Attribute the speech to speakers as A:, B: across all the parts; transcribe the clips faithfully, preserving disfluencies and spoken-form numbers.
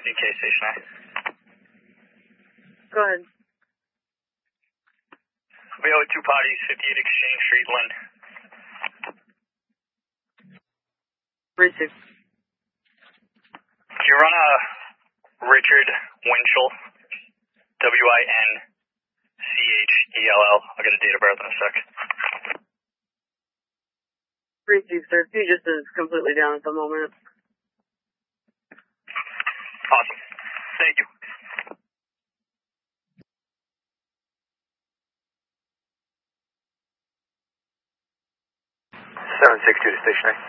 A: D K Station A.
B: Go ahead.
A: We owe two parties, fifty-eight Exchange Street, Lynn.
B: Receive.
A: Can you run a Richard Winchell, W I N C H E L L? I'll get a date of birth in a sec.
B: Receive, sir. He just is completely down at the moment.
A: Awesome. Thank you.
C: seven six two to Station A.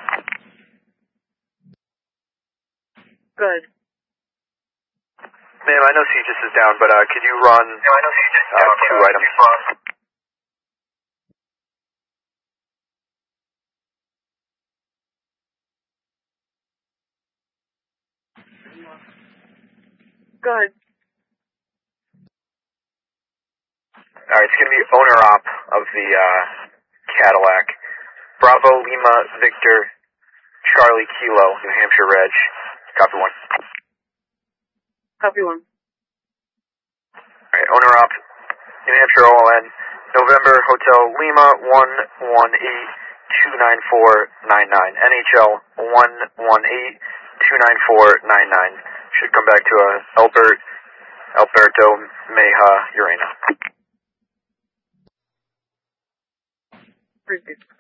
B: Good.
C: Ma'am, I know Cegis is down, but uh, could you run
A: No, I know Cegis is
C: uh,
A: down,
C: two
A: but, uh,
C: items?
B: Go ahead.
C: Alright, it's going to be owner-op of the uh, Cadillac. Bravo Lima Victor Charlie Kilo, New Hampshire Reg. Copy one.
B: Copy one.
C: Alright, owner-op, New Hampshire O L N, November Hotel Lima one one eight two nine four nine nine. N H L one one eight two nine four nine nine. Should come back to uh, Albert, Alberto Meja Urena.
B: Receive.